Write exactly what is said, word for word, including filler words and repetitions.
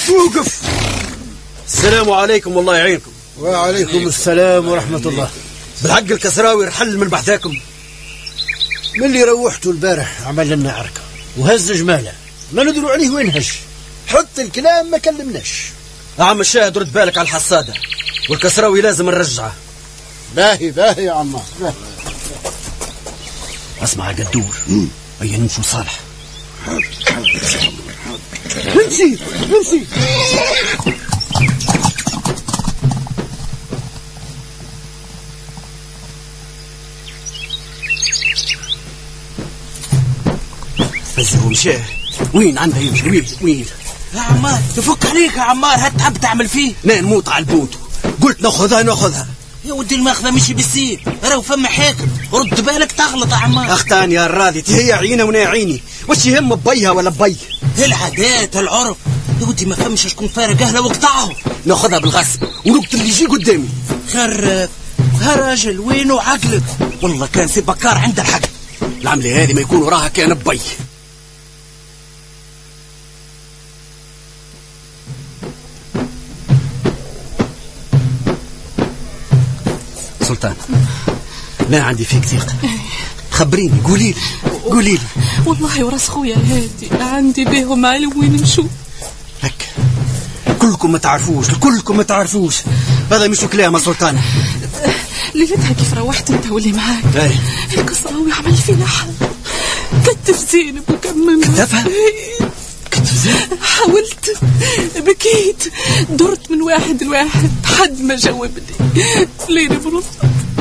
وقف. السلام عليكم والله يعينكم. وعليكم السلام ورحمة الله. بالحق الكسراوي رحل من بحثاكم؟ من اللي روحته البارح عمل لنا عركة وهز جماله، ما ندروا عليه وين هش، حتى الكلام ما كلمناش. عم الشاهد رد بالك على الحصادة، والكسراوي لازم نرجعه. باهي باهي يا عمار. اسمع يا قدور، هيا نمشوا صالح. نمشي نمشي. فزه مشاه. وين عنده يمشي؟ وين وين يا عمار؟ تفك عليك يا عمار، هتحب تعمل فيه؟ لا نموت على البوت. قلت ناخذها ناخذها يا ودي، الماخذة مشي بالسير، راهو فما حاكم، رد بالك تغلط يا عمار. اختان يا الراضي، هي عينه وانا عيني، واش يهم بيها ولا بي؟ العادات العرف يا ودي، ما فهمش شكون فارق اهله وقطعه. ناخذها بالغصب ونقتل اللي يجي قدامي. خرب يا راجل، وينو عقلك؟ والله كان سي بكار عند الحق، العملة هذه ما يكون وراها كان بي. سلطان، لا عندي فيك ثقة، خبريني، قولي لي قولي لي. والله وراس خويا هادي عندي بيهم علم وين نمشوا. هك كلكم ما تعرفوش، كلكم ما تعرفوش، هذا مش كلام يا سلطان. ليلتها كيف روحت انت واللي معاك، الكسراوي عمل فينا حل، كتف زينب وكمم كتفها. كتف زينب؟ حاولت، بكيت، درت من واحد لواحد حد ما جاوبني. ليني برص